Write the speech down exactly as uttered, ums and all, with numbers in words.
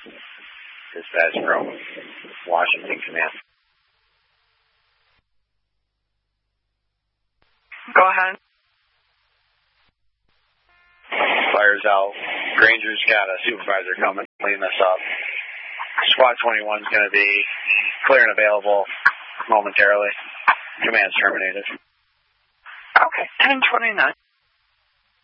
Dispatch from Washington Command. Go ahead. Fire's out. Granger's got a supervisor coming to clean this up. Squad twenty-one is going to be clear and available momentarily. Command's terminated. Okay, ten twenty-nine.